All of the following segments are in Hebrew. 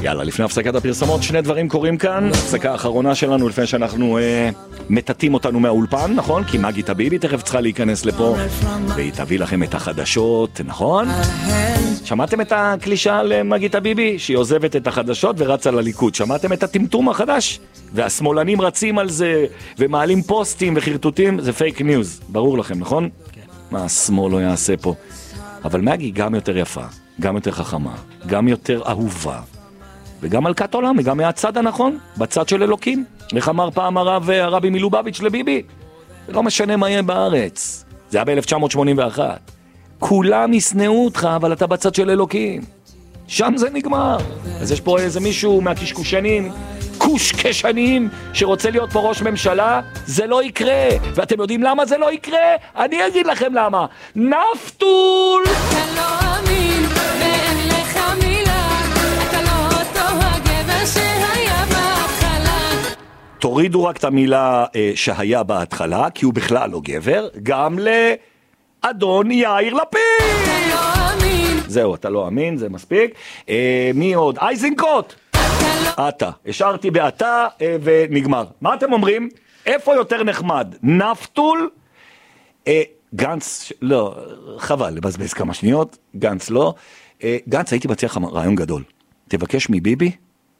יאללה, לפני הפסקת הפרסומות, שני דברים קורים כאן. הפסקה האחרונה שלנו לפני שאנחנו מטטים אותנו מהאולפן, נכון? כי מגי טביבי תכף צריכה להיכנס לפה והיא תביא לכם את החדשות, נכון? שמעתם את הקלישה למגי טביבי? שהיא עוזבת את החדשות ורצה לליכוד. שמעתם את הטמטום החדש? והשמאלנים רצים על זה ומעלים פוסטים וחרטוטים, זה פייק ניוז, ברור לכם, נכון? כן. מה השמאל לא יעשה פה? אבל מגי גם יותר יפה, גם יותר חכמה, גם יותר אהובה, וגם מלכת עולם, וגם מהצד הנכון, בצד של אלוקים. איך אמר פעם הרבי מלובביץ' לביבי? זה לא משנה מה יהיה בארץ. זה היה ב-1981. כולם יסנאו אותך, אבל אתה בצד של אלוקים. שם זה נגמר. אז יש פה איזה מישהו מהקשקושנים, קושקשנים, שרוצה להיות פה ראש ממשלה, זה לא יקרה. ואתם יודעים למה זה לא יקרה? אני אגיד לכם למה. נפתול! אתה לא אמין, ואין לך מילה, אתה לא אותו הגבר שהיה בהתחלה. תורידו רק את המילה שהיה בהתחלה, כי הוא בכלל לא גבר, גם לאדון יאיר לפיד. אתה לא אמין. זהו, אתה לא אמין, זה מספיק. מי עוד? אייזנקוט! אתה. השארתי באתה ונגמר. מה אתם אומרים? איפה יותר נחמד? נפתול? גנץ, לא, חבל, לבזבז כמה שניות. גנץ לא. גנץ, הייתי מציע לך רעיון גדול. תבקש מביבי?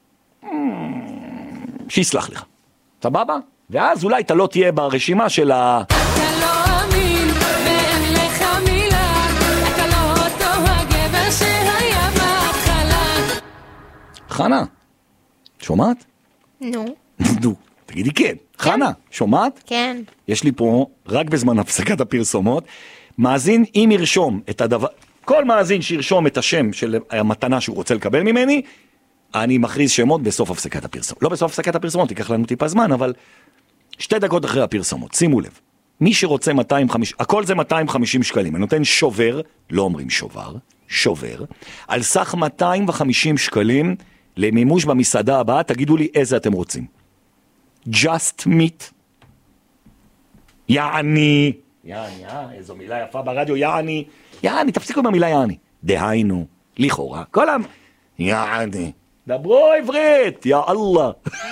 שיסלח לך. סבבה? ואז אולי אתה לא תהיה ברשימה של ה... אתה לא אמין, ואין לך מילה, אתה לא אותו הגבר שהיה בהתחלה. חנה. שומעת? נו. נו, תגידי כן. חנה, שומעת? כן. יש לי פה, רק בזמן הפסקת הפרסומות, מאזין אם ירשום את הדבר, כל מאזין שירשום את השם של המתנה שהוא רוצה לקבל ממני, אני מכריז שמות בסוף הפסקת הפרסומות. לא בסוף הפסקת הפרסומות, תיקח לנו טיפה זמן, אבל 2 דקות אחרי הפרסומות, שימו לב. מי שרוצה 250, הכל זה 250 שקלים. אני נותן שובר, לא אומרים שובר, שובר, על סך 250 שקלים, למימוש במסעדה הבאה, תגידו לי איזה אתם רוצים. Just meat. יעני. יעני, איזו מילה יפה ברדיו, יעני. יעני, תפסיקו עם המילה יעני. דהיינו, לכאורה, כל העם. יעני. דברו עברית, יא אללה.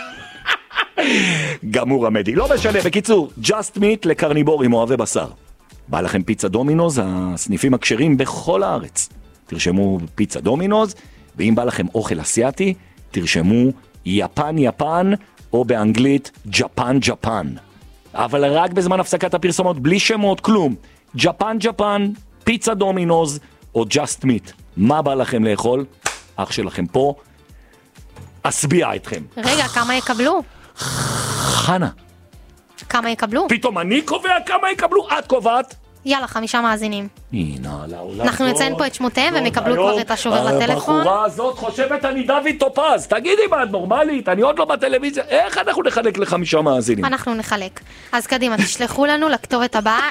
גמור המדי. לא משנה, בקיצור, Just meat לקרניבורים אוהבי בשר. בא לכם פיצה דומינוז, הסניפים הכשרים בכל הארץ. תרשמו פיצה דומינוז, ואם בא לכם אוכל אסיאטי, תרשמו יפן יפן, או באנגלית ג'פן ג'פן. אבל רק בזמן הפסקת הפרסומות, בלי שמות, כלום. ג'פן ג'פן, פיצה דומינוז, או ג'סט מיט. מה בא לכם לאכול? אח שלכם פה, אסביע אתכם. רגע, כמה יקבלו? חנה. כמה יקבלו? פתאום אני קובע כמה יקבלו, את קובעת? יאללה, 5 מאזינים. הנה, לעולם. אנחנו נציין פה את שמותיהם והם יקבלו כבר את השובר לטלפון. הבחורה הזאת חושבת אני דוד טופז. תגידי מה, את נורמלית? אני עוד לא בטלוויזיה. איך אנחנו נחלק ל5 מאזינים? אנחנו נחלק. אז קדימה, תשלחו לנו לכתובת הבאה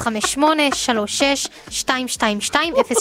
058-36-222-03.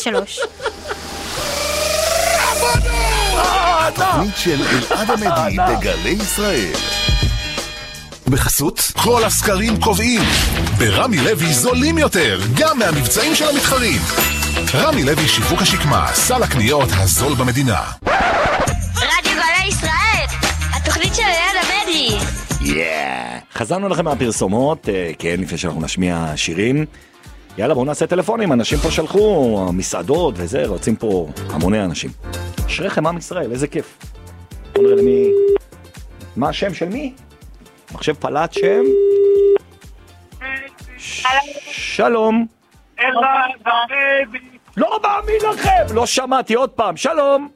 תוכנית של אלעד עמדי בגלי ישראל. בחסות כל הסקרים קובעים ברמי לוי זולים יותר גם מהמבצעים של המתחרים. רמי לוי שיווק השקמה, סל הקניות הזול במדינה. רדיו גלי ישראל, התוכנית של אלעד עמדי. חזרנו לכם מהפרסומות, כן, לפני שאנחנו נשמיע שירים. יאללה, בואו נעשה טלפונים, אנשים פה שלחו, מסעדות וזה, רוצים פה המוני אנשים. אשריכם עם ישראל, איזה כיף. בואו נראה למי... מה השם של מי? מחשב פלט שם. שלום. לא מאמין לכם, לא שמעתי עוד פעם. שלום.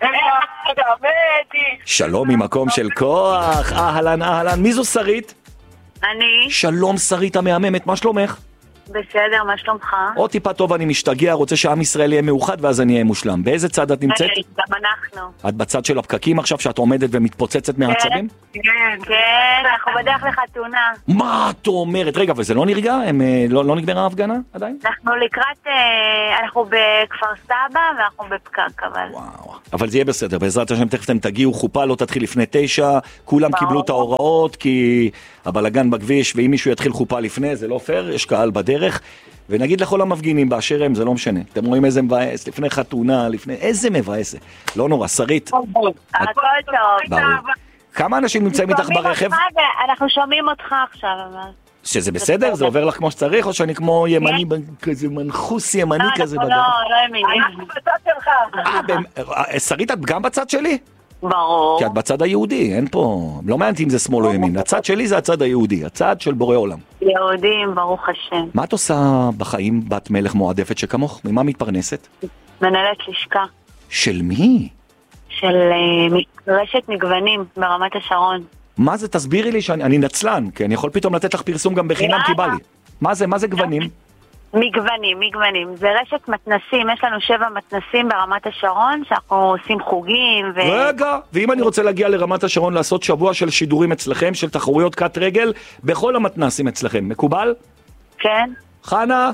שלום ממקום של כוח. אהלן אהלן, מי זו שרית? אני. שלום שרית המהממת, מה שלומך? בסדר, מה שלומך? עוד טיפה טוב, אני משתגע, רוצה שעם ישראל יהיה מאוחד ואז אני אהיה מושלם. באיזה צד את נמצאת? גם אנחנו. את בצד של הפקקים עכשיו שאת עומדת ומתפוצצת מהעצבים? כן, אנחנו בדרך לחתונה. מה את אומרת? רגע, וזה לא נרגע? לא נגמרה ההפגנה עדיין? אנחנו לקראת, אנחנו בכפר סבא ואנחנו בפקק, אבל... וואו, אבל זה יהיה בסדר, בעזרת השם תכף אתם תגיעו, חופה לא תתחיל לפני 9, כולם קיבלו את ההוראות, כי הבלגן בכביש, ואם מישהו יתחיל חופה לפני, זה לא פייר, יש קהל בדרך, ונגיד לכל המפגינים באשר הם, זה לא משנה. אתם רואים איזה מבאס, לפני חתונה, לפני איזה מבאס. לא נורא, שרית. הכל טוב. ברור. כמה אנשים נמצאים איתך ברכב? אנחנו שומעים אותך עכשיו, אבל... שזה בסדר? זה עובר לך כמו שצריך, או שאני כמו ימני, כזה מנחוס ימני כזה בגלל? לא ימיני. אנחנו בצד שלך. שרית, את גם בצד שלי? ברור. כי את בצד היהודי, אין פה... לא מעניין אם זה שמאל או ימין. הצד שלי זה הצד היהודי, הצד של בורא עולם. יהודים, ברוך השם. מה את עושה בחיים, בת מלך מועדפת שכמוך? ממה מתפרנסת? מנהלת לשכה. של מי? של רשת מגוונים ברמת השרון. מה זה? תסבירי לי שאני נצלן, כי אני יכול פתאום לתת לך פרסום גם בחינם כי בא לי. מה זה גוונים? מגוונים. זה רשת מתנסים, יש לנו 7 מתנסים ברמת השרון, שאנחנו עושים חוגים רגע, ואם אני רוצה להגיע לרמת השרון לעשות שבוע של שידורים אצלכם, של תחרויות קט רגל, בכל המתנסים אצלכם, מקובל? כן. חנה,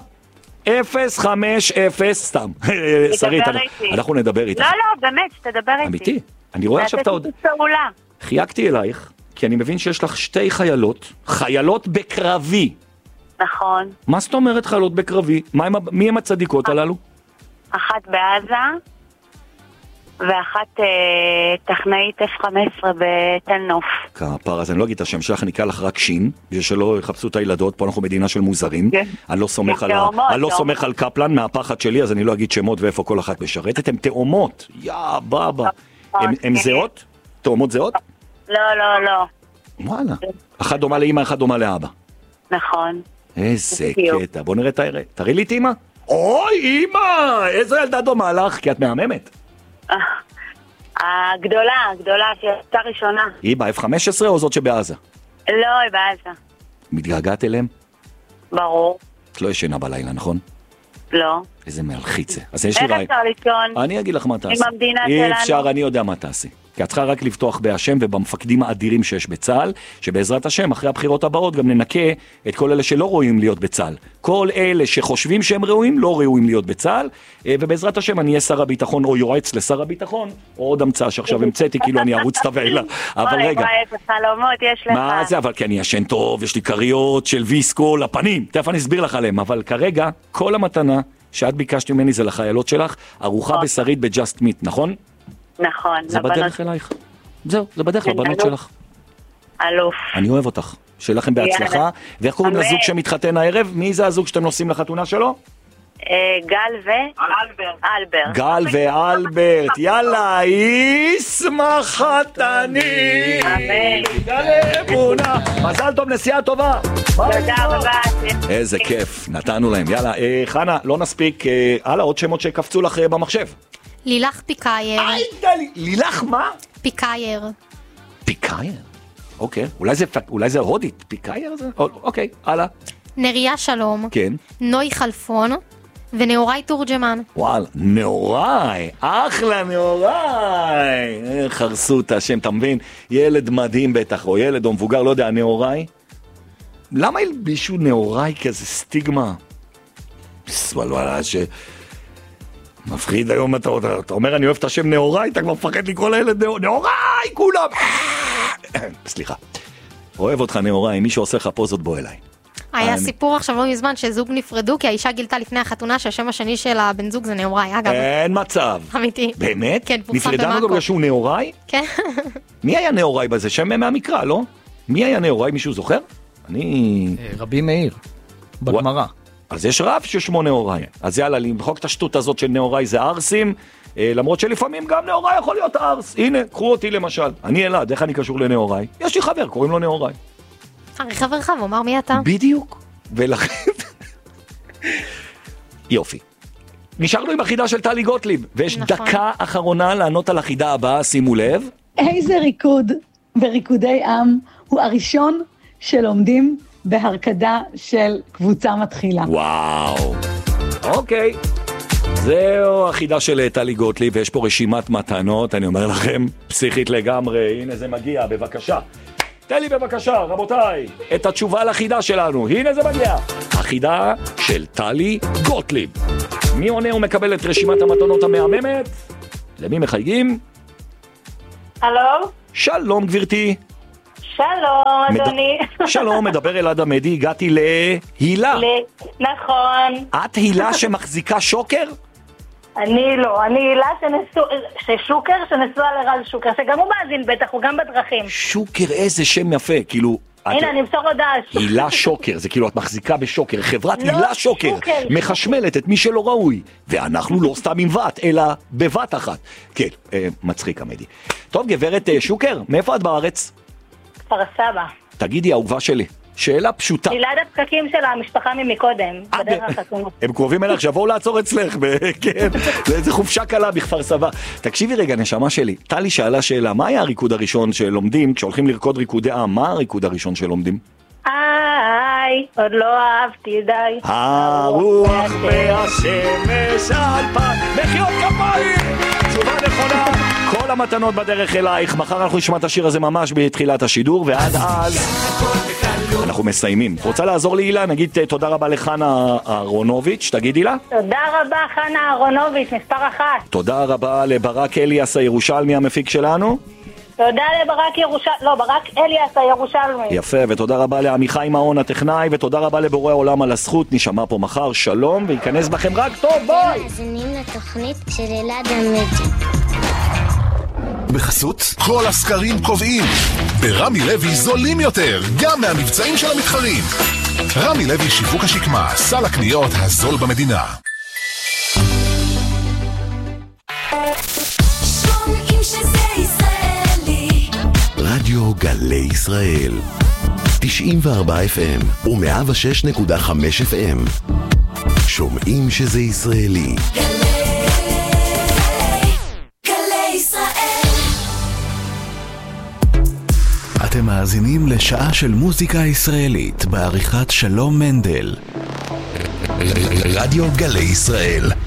050, סתם. שרית, אנחנו נדבר איתך. לא, באמת, תדבר איתי. אמיתי, אני רואה עכשיו את העוד... חייגתי אלייך, כי אני מבין שיש לך 2 חיילות בקרבי. נכון. מה זאת אומרת חיילות בקרבי? מי הם הצדיקות הללו? אחת בעזה, ואחת טכנאית F15 בתל נוף. כפר, אז אני לא אגיד את השם שלך, אני אקרא לך רק שין, בשביל שלא יחפשו את הילדות, פה אנחנו מדינה של מוזרים. אני לא סומך על קפלן מהפחד שלי, אז אני לא אגיד שמות ואיפה כל אחת משרתת. הן תאומות, יא בבא. הן זהות? תאומות זהות? לא. וואלה. אחת דומה לאמא, אחת דומה לאבא. נכון. איזה קטע. בוא נראה את הערב. תראי לי את אמא. אוי, אמא! איזו ילדה דומה לך, כי את מהממת. הגדולה, שהייתה ראשונה. היא ב-F15 או זאת שבעזה? לא, היא בעזה. מתגעגעת אליהם? ברור. את לא ישנה בלילה, נכון? לא. איזה מלחיץ זה. אז יש לי איך אפשר לישון? אני אגיד לך מה תעשי. עם המדינה שלנו. אי אפשר, אני יודע מה תעשי. כי את צריכה רק לפתוח בהשם ובמפקדים האדירים שיש בצה"ל, שבעזרת השם, אחרי הבחירות הבאות, גם ננקה את כל אלה שלא ראויים להיות בצה"ל. כל אלה שחושבים שהם ראויים, לא ראויים להיות בצה"ל, ובעזרת השם אני אהיה שר הביטחון או יועץ לשר הביטחון, או עוד המצאה שעכשיו המצאתי, כאילו אני ערוץ תבעלה. אבל רגע. איזה חלומות יש לך. מה זה? אבל כי אני ישן טוב, יש לי קריות של ויסקו לפנים. תכף אני אסביר לך עליהם, אבל כרגע, כל המתנה שאת ביקשת ממני זה לחיילות שלך, ארוחה בשרית בג'אסט מיט, נכון? נכון. זה בדרך אלייך. זהו, זה בדרך לבנות שלך. אלוף. אני אוהב אותך. שיהיה לכם בהצלחה. ואיך קוראים לזוג שמתחתן הערב? מי זה הזוג שאתם נוסעים לחתונה שלו? גל ואלברט. גל ואלברט. יאללה, ישמח חתני. אמונה. מזל טוב, נסיעה טובה. תודה רבה. איזה כיף, נתנו להם. יאללה, חנה, לא נספיק. הלאה, עוד שמות שקפצו לך במחשב. לילך פיקאייר. לילך מה? פיקאייר. פיקאייר? אוקיי, אולי זה הודית. פיקאייר זה? אוקיי, הלאה. נריה שלום. כן. נוי חלפון. ונאורי תורג'מן. וואל, נאורי, אחלה נאורי. חרסו את השם, אתה מבין? ילד מדהים בטח, או ילד או מבוגר, לא יודע, נאורי. למה ילבישו נאורי כזה סטיגמה? וואלה, מפחיד היום, אתה אומר אני אוהב את השם נאורי, אתה כבר מפחד לקרוא לילד נאורי, כולם. סליחה. אוהב אותך נאורי, מי שעושה לך פוזות בוא אליי. היה סיפור עכשיו לא מזמן שזוג נפרדו, כי האישה גילתה לפני החתונה שהשם השני של הבן זוג זה נאורי, אגב. אין מצב. אמיתי. באמת? כן, פורסם במאקו. נפרדה בגלל שהוא נאורי? כן. מי היה נאורי בזה? שם מהמקרא, לא? מי היה נאורי? מישהו זוכר? רבי מאיר, בגמרא. אז יש רב ששמו נאורי. אז יאללה, למחוק את השטות הזאת של נאורי זה ארסים, למרות שלפעמים גם נאורי יכול להיות ארס. הנה, קחו אותי למשל. אני אלעד, איך אני קשור לנאורי? יש לי חבר, קוראים לו נאורי. הרי חברך, הוא אמר מי אתה? בדיוק. ולכן... יופי. נשארנו עם החידה של טלי גוטליב, ויש דקה אחרונה לענות על החידה הבאה, שימו לב. איזה ריקוד בריקודי עם הוא הראשון שלומדים בהרקדה של קבוצה מתחילה? וואו. אוקיי. זהו החידה של טלי גוטליב, ויש פה רשימת מתנות, אני אומר לכם, פסיכית לגמרי. הנה זה מגיע, בבקשה. תן לי בבקשה, רבותיי, את התשובה לחידה שלנו. הנה זה מגיע. החידה של טלי גוטליב. מי עונה ומקבל את רשימת המתנות המהממת? למי מחייגים? הלו? שלום גברתי. שלום, אדוני. שלום, מדבר אלעד עמדי, הגעתי להילה. נכון. את הילה שמחזיקה שוקר? אני לא, אני הילה ששוקר שנשואה לרז שוקר, שגם הוא מאזין בטח, הוא גם בדרכים. שוקר, איזה שם יפה, כאילו... הנה, אני אמסור הודעה. הילה שוקר, זה כאילו את מחזיקה בשוקר, חברת הילה שוקר, מחשמלת את מי שלא ראוי, ואנחנו לא סתם עם בת, אלא בבת אחת. כן, מצחיק עמדי. טוב, גברת שוקר, מאיפה את בארץ? כפר סבא. תגידי, האהובה שלי, שאלה פשוטה. ליד הפקקים של המשפחה ממקודם, בדרך החתונה. הם קרובים אליך, שבואו לעצור אצלך, כן, זה איזה חופשה קלה בכפר סבא. תקשיבי רגע, נשמה שלי, טלי שאלה שאלה, מה היה הריקוד הראשון שלומדים, כשהולכים לרקוד ריקודי עם, מה הריקוד הראשון שלומדים? עוד לא אהבתי די. הרוח והשמש על פן, מחיאות כפיים, תשובה נכונה. כל המתנות בדרך אלייך, מחר אנחנו נשמע את השיר הזה ממש בתחילת השידור, ועד אז אנחנו מסיימים. רוצה לעזור לי הילה? נגיד תודה רבה לחנה אהרונוביץ', תגידי לה. תודה רבה חנה אהרונוביץ', מספר 1. תודה רבה לברק אליאס הירושלמי המפיק שלנו. תודה ברק אליאס הירושלמי. יפה, ותודה רבה לעמיחי מעון הטכנאי, ותודה רבה לבורא העולם על הזכות. נשמע פה מחר, שלום, וייכנס בכם רק טוב, ביי! מאזינים לתוכנית של אלעד עמדי. בחסות, כל הסקרים קובעים. ברמי לוי זולים יותר, גם מהמבצעים של המתחרים. רמי לוי שיווק השקמה, סל הקניות הזול במדינה. רדיו גלי ישראל 94 FM ו106.5 FM. שומעים שזה ישראלי. גלי ישראל. אתם מאזינים לשעה של מוזיקה ישראלית בעריכת שלום מנדל. רדיו גלי ישראל,